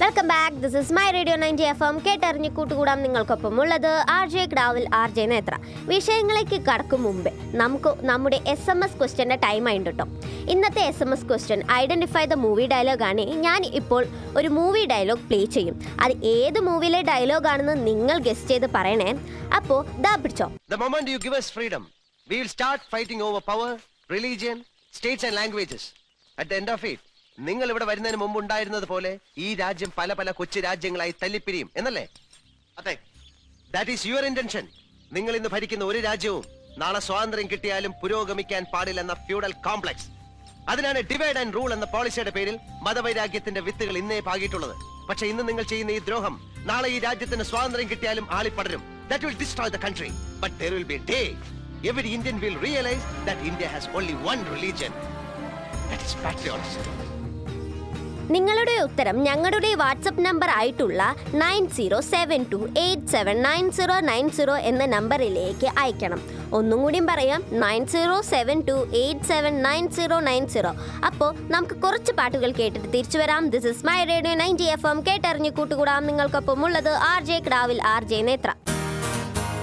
Welcome back. This is my radio 90 FM. കേട്ടറിഞ്ഞ് കൂട്ടുകൂടാം നിങ്ങൾക്കൊപ്പം ഉള്ളത് RJ ക്ടാവിൽ RJ നേത്ര. വിഷയങ്ങളിലേക്ക് കടക്കും മുമ്പേ നമുക്ക് നമ്മുടെ SMS ക്വസ്റ്റ്യൻ്റെ ടൈം ആയിട്ട് കേട്ടോ. ഇന്നത്തെ SMS question identify the movie ഡയലോഗാണ്. ഞാൻ ഇപ്പോൾ ഒരു മൂവി ഡയലോഗ് പ്ലേ ചെയ്യും. അത് ഏത് മൂവിയിലെ ഡയലോഗാണെന്ന് നിങ്ങൾ ഗസ് ചെയ്ത് പറയണേ. അപ്പോൾ ദാ പിടിച്ചോ. The moment you give us freedom, we will start fighting over power, religion, states and languages. At the end of it, നിങ്ങൾ ഇവിടെ വരുന്നതിന് മുമ്പ് ഉണ്ടായിരുന്നത് പോലെ ഈ രാജ്യം പല പല കൊച്ചു രാജ്യങ്ങളായി തല്ലിപ്പിരിയും എന്നല്ലേ? അതെ, ദാറ്റ് ഈസ് യുവർ ഇന്റൻഷൻ. നിങ്ങൾ ഇന്ന് ഭരിക്കുന്ന ഒരു രാജ്യവും നാളെ സ്വാതന്ത്ര്യം കിട്ടിയാലും പുരോഗമിക്കാൻ പാടില്ലെന്ന ഫ്യൂഡൽ കോംപ്ലക്സ്. അതിനാണ് ഡിവൈഡ് ആൻഡ് റൂൾ എന്ന പോളിസിയുടെ പേരിൽ മതവൈരാഗ്യത്തിന്റെ വിത്തുകൾ ഇന്നേ പാകിയിട്ടുള്ളത്. പക്ഷെ ഇന്ന് നിങ്ങൾ ചെയ്യുന്ന ഈ ദ്രോഹം നാളെ ഈ രാജ്യത്തിന് സ്വാതന്ത്ര്യം കിട്ടിയാലും ആളിപ്പടരും. That will destroy the country. But there will be a day every Indian will realize that India has only one religion. That is patriotism. നിങ്ങളുടെ ഉത്തരം ഞങ്ങളുടെ വാട്സപ്പ് നമ്പർ ആയിട്ടുള്ള 9072879090 എന്ന നമ്പറിലേക്ക് അയക്കണം. ഒന്നും കൂടിയും പറയാം, 9072879090. അപ്പോൾ നമുക്ക് കുറച്ച് പാട്ടുകൾ കേട്ടിട്ട് തിരിച്ചു വരാം. This is my radio 90 FM. കേട്ടറിഞ്ഞ് കൂട്ടുകൂടാം നിങ്ങൾക്കൊപ്പം ഉള്ളത് RJ ക്ടാവിൽ RJ നേത്ര.